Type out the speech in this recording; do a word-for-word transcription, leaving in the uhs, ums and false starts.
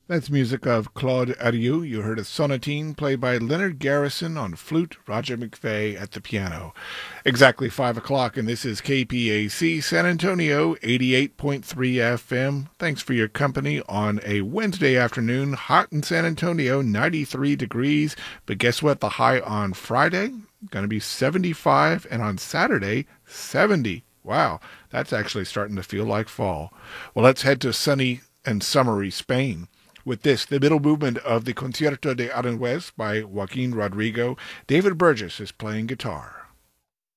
That's music of Claude Arieu. You heard a sonatine played by Leonard Garrison on flute, Roger McVeigh at the piano. Exactly five o'clock, and this is K P A C San Antonio, eighty-eight point three F M. Thanks for your company on a Wednesday afternoon. Hot in San Antonio, ninety-three degrees. But guess what? The high on Friday, going to be seventy-five, and on Saturday, seventy. Wow, that's actually starting to feel like fall. Well, let's head to sunny and summery Spain. With this, the middle movement of the Concierto de Aranjuez by Joaquin Rodrigo, David Burgess is playing guitar.